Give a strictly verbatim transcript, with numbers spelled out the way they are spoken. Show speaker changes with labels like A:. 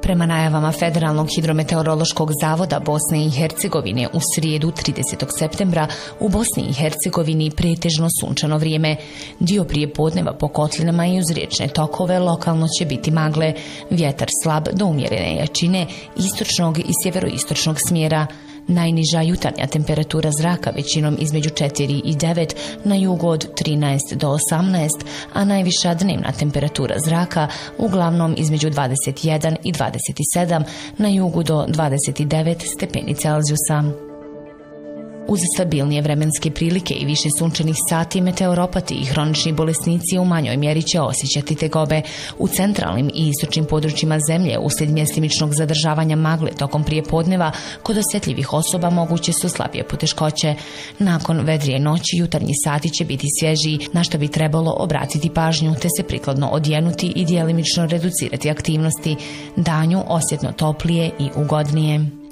A: Prema najavama Federalnog hidrometeorološkog zavoda Bosne i Hercegovine u srijedu tridesetog septembra u Bosni i Hercegovini pretežno sunčano vrijeme. Dio prijepodneva po kotlinama i uz riječne tokove lokalno će biti magle. Vjetar slab do umjerene jačine istočnog i sjeveroistočnog smjera. Najniža jutarnja temperatura zraka većinom između četiri i devet, na jugu od trinaest do osamnaest, a najviša dnevna temperatura zraka uglavnom između dvadeset jedan i dvadeset sedam, na jugu do dvadeset devet stepeni Celzijusa. Uz stabilnije vremenske prilike i više sunčanih sati, meteoropati i hronični bolesnici u manjoj mjeri će osjećati tegobe. U centralnim i istočnim područjima zemlje uslijed mjestimičnog zadržavanja magle tokom prijepodneva kod osjetljivih osoba moguće su slabije poteškoće. Nakon vedrije noći jutarnji sati će biti svježiji, na što bi trebalo obratiti pažnju te se prikladno odjenuti i djelimično reducirati aktivnosti. Danju osjetno toplije i ugodnije.